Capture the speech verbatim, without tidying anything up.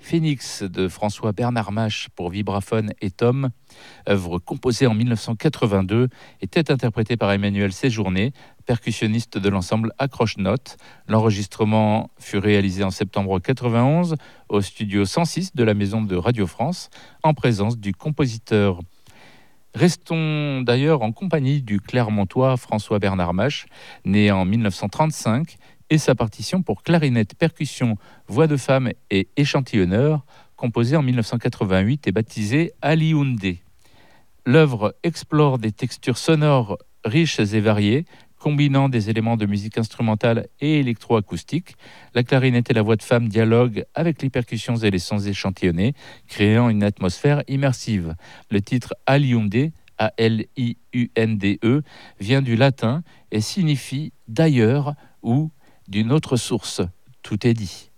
Phénix de François-Bernard Mache pour vibraphone et tom, œuvre composée en mille neuf cent quatre-vingt-deux, était interprétée par Emmanuel Séjourné, percussionniste de l'ensemble Accroche-Notes. L'enregistrement fut réalisé en septembre quatre-vingt-onze au studio cent six de la Maison de Radio France, en présence du compositeur. Restons d'ailleurs en compagnie du Clermontois François-Bernard Mache, né en mille neuf cent trente-cinq, et sa partition pour clarinette, percussion, voix de femme et échantillonneur, composée en mille neuf cent quatre-vingt-huit et baptisée Alioundé. L'œuvre explore des textures sonores riches et variées, combinant des éléments de musique instrumentale et électroacoustique. La clarinette et la voix de femme dialoguent avec les percussions et les sons échantillonnés, créant une atmosphère immersive. Le titre Alioundé, A L I U N D E, vient du latin et signifie d'ailleurs ou d'une autre source. Tout est dit.